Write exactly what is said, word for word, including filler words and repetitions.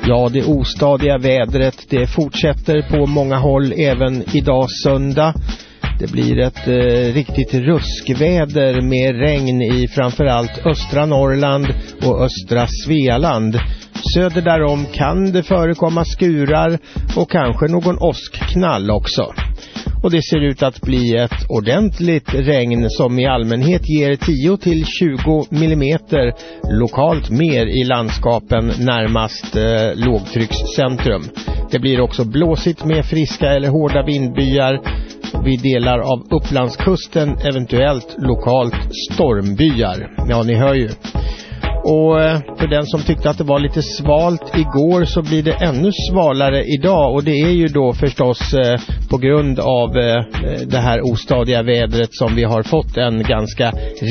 Ja, det ostadiga vädret, det fortsätter på många håll även idag söndag. Det blir ett eh, riktigt ruskväder med regn i framförallt östra Norrland och östra Svealand. Söder därom kan det förekomma skurar och kanske någon åskknall också. Och det ser ut att bli ett ordentligt regn som i allmänhet ger tio till tjugo millimeter, lokalt mer i landskapen närmast eh, lågtryckscentrum. Det blir också blåsigt med friska eller hårda vindbyar vid delar av Upplandskusten, eventuellt lokalt stormbyar. Ja, ni hör ju. Och för den som tyckte att det var lite svalt igår så blir det ännu svalare idag. Och det är ju då förstås eh, på grund av eh, det här ostadiga vädret som vi har fått en ganska